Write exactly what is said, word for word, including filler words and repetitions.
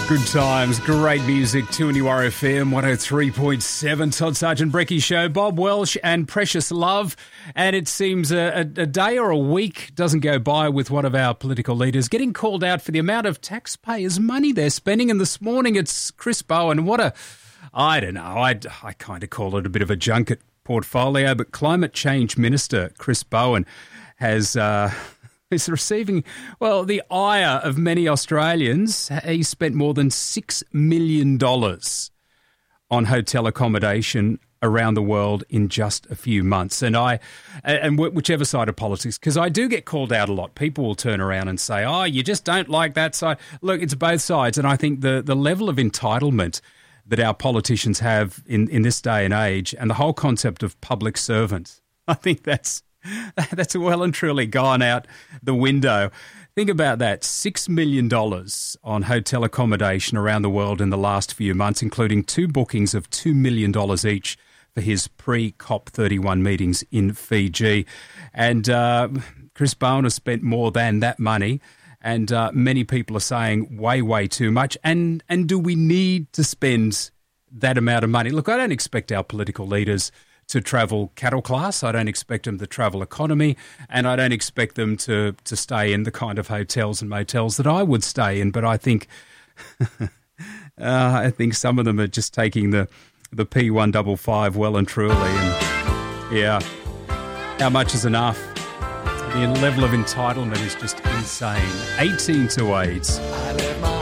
Good times, great music, two N U R F M, one oh three point seven, Todd Sargent Brecky Show, Bob Welsh and Precious Love. And it seems a, a, a day or a week doesn't go by with one of our political leaders getting called out for the amount of taxpayers' money they're spending. And this morning it's Chris Bowen. What a, I don't know, I, I kind of call it a bit of a junket portfolio, but Climate Change Minister Chris Bowen has... Uh, is receiving, well, the ire of many Australians. He spent more than six million dollars on hotel accommodation around the world in just a few months. And I, and whichever side of politics, because I do get called out a lot. People will turn around and say, oh, you just don't like that side. Look, it's both sides. And I think the, the level of entitlement that our politicians have in, in this day and age, and the whole concept of public servant, I think that's That's well and truly gone out the window. Think about that, six million dollars on hotel accommodation around the world in the last few months, including two bookings of two million dollars each for his pre-C O P thirty-one meetings in Fiji. And uh, Chris Bowen has spent more than that money, and uh, many people are saying way, way too much. And, and do we need to spend that amount of money? Look, I don't expect our political leaders to travel cattle class. I don't expect them to travel economy, and I don't expect them to to stay in the kind of hotels and motels that I would stay in. But I think uh, I think some of them are just taking the the P one fifty-five well and truly. And yeah, how much is enough? The level of entitlement is just insane. eighteen to eight.